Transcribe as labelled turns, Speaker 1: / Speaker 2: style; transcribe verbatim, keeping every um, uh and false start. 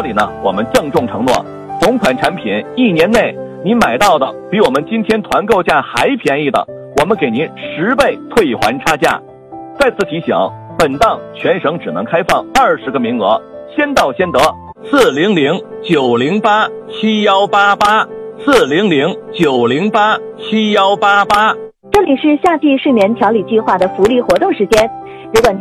Speaker 1: 里呢，我们郑重承诺，同款产品一年内您买到的比我们今天团购价还便宜的，我们给您十倍退还差价。再次提醒，本档全省只能开放二十个名额，先到先得。四零零九零八七幺八八，四零零九零八七幺八八。
Speaker 2: 这里是夏季睡眠调理计划的福利活动时间，如果您